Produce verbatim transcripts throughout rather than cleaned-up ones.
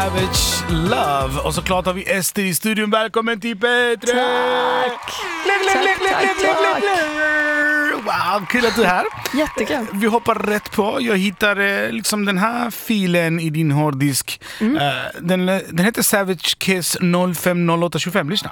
Savage Love. Och såklart har vi Ester i studion. Välkommen till P tre. Tack. Tack, tack, tack. Wow, kul att du är här. Jättekul. Vi hoppar rätt på. Jag hittar liksom den här filen i din hårddisk. Mm. Uh, den, den heter Savage Kiss noll fem noll åtta tjugofem. Lyssna.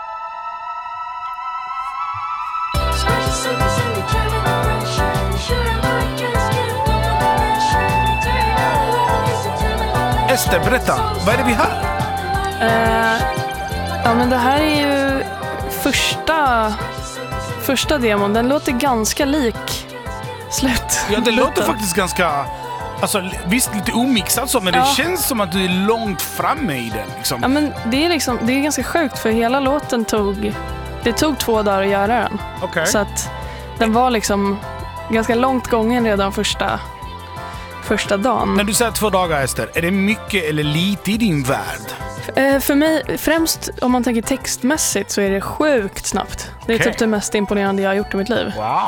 Ester, berätta. Vad är det vi har? Uh, ja, men det här är ju första första demon. Den låter ganska lik slut. Ja, det låter faktiskt ganska... Alltså, visst lite omixat så, men ja. Det känns som att du är långt framme i den. Liksom. Ja, men det är, liksom, det är ganska sjukt, för hela låten tog... Det tog två dagar att göra den. Okay. Så att den var liksom ganska långt gången redan första... första dagen. När du säger två dagar, Ester, är det mycket eller lite i din värld? Eh, för mig, främst om man tänker textmässigt, så är det sjukt snabbt. Det är okay. typ det mest imponerande jag har gjort i mitt liv. Wow.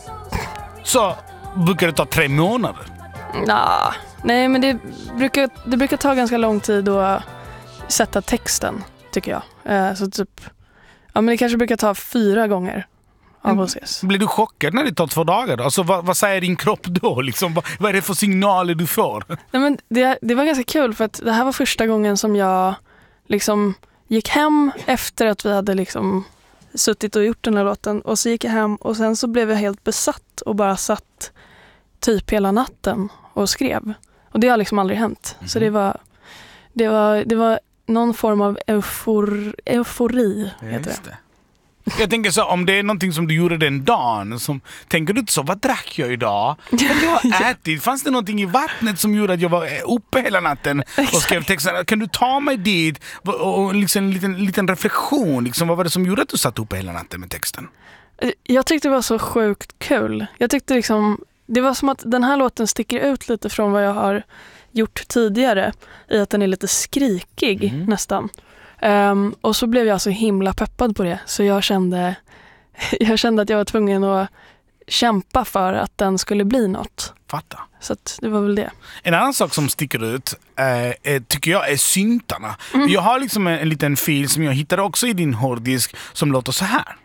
Så brukar det ta tre månader? Nah, nej, men det brukar, det brukar ta ganska lång tid att sätta texten, tycker jag. Eh, så typ, ja, men det kanske brukar ta fyra gånger. Mm. Blir du chockad när det tar två dagar? Alltså, vad, vad säger din kropp då? Liksom, vad, vad är det för signaler du får? Nej, men det, det var ganska kul, för att det här var första gången som jag liksom gick hem efter att vi hade liksom suttit och gjort den här låten. Och så gick jag hem och sen så blev jag helt besatt och bara satt typ hela natten och skrev. Och det har liksom aldrig hänt. Mm. Så det var, det, var, det var någon form av eufor, eufori, heter det. det. Jag tänker så, om det är någonting som du gjorde den dagen, som, tänker du inte så, vad drack jag idag? Eller jag har ätit? Fanns det någonting i vattnet som gjorde att jag var uppe hela natten och skrev texten? Kan du ta mig dit och, och liksom en liten, liten reflektion? Liksom, vad var det som gjorde att du satt uppe hela natten med texten? Jag tyckte det var så sjukt kul. Jag tyckte liksom, det var som att den här låten sticker ut lite från vad jag har gjort tidigare, i att den är lite skrikig mm. nästan. Um, och så blev jag så himla peppad på det, så jag kände jag kände att jag var tvungen att kämpa för att den skulle bli något. Fatta. Så att det var väl det. En annan sak som sticker ut eh, tycker jag är syntarna. Mm. Jag har liksom en, en liten fil som jag hittade också i din hårddisk som låter så här.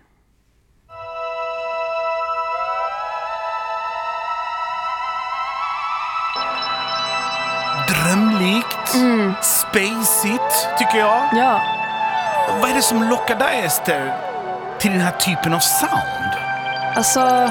Drömlikt, mm. spacigt, tycker jag. Ja. Vad är det som lockar dig, Ester, till den här typen av sound? Alltså,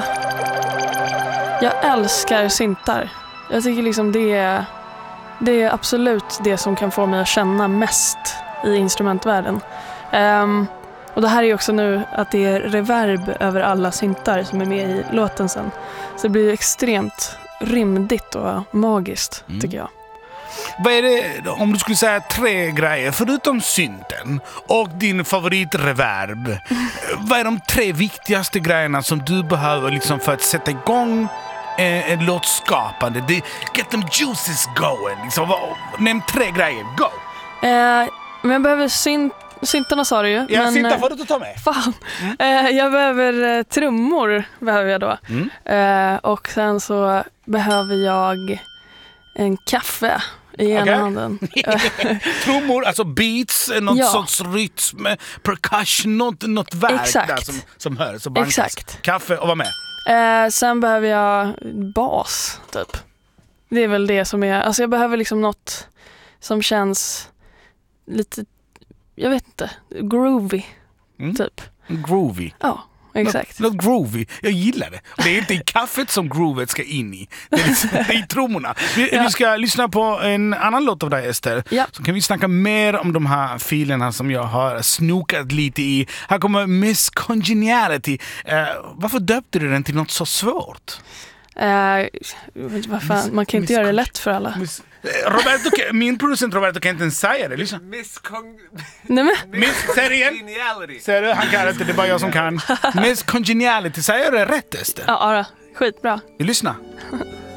jag älskar syntar. Jag tycker liksom det är, det är absolut det som kan få mig att känna mest i instrumentvärlden. Um, och det här är ju också nu att det är reverb över alla syntar som är med i låten sen. Så det blir extremt rymdigt och magiskt, mm. tycker jag. Vad är det, om du skulle säga tre grejer förutom synten och din favoritreverb, vad är de tre viktigaste grejerna som du behöver liksom för att sätta igång eh, en låtskapande? Det, get them juices going. Liksom. Nämn tre grejer, go! Eh, men jag behöver synt, syntarna, sa du ju. Ja, men, syntar får du inte ta med. Fan. Mm. Eh, jag behöver eh, trummor, behöver jag då. Mm. Eh, och sen så behöver jag en kaffe i ena okay. handen. Trummor, alltså beats, något ja. sorts rytm, percussion, något, något verk Exakt. där som, som hörs och bankas. Exakt. Kaffe och vad med? Eh, sen behöver jag bas, typ. Det är väl det som är... Alltså jag behöver liksom något som känns lite... Jag vet inte. Groovy, mm. typ. Groovy? Ja. Exakt. Något, något groovy. Jag gillar det. Och det är inte i kaffet som groovet ska in i. Det är, liksom, det är i trummorna. Vi, ja. vi ska lyssna på en annan låt av dig, Ester. Ja. Så kan vi snacka mer om de här filerna som jag har snokat lite i. Här kommer Miss Congeniality. Uh, varför döpte du den till något så svårt? Uh, vad fan? Man kan inte göra det lätt för alla. Miss, Roberto, min producent Roberto kan inte ens säga det. Lyssna. Miss Con... Nej, men. Miss Congeniality. Säger du? Han kan inte, det är bara jag som kan. Miss Congeniality. Säger du det rätt, Ester? Ja, ja, skitbra. Vi lyssnar.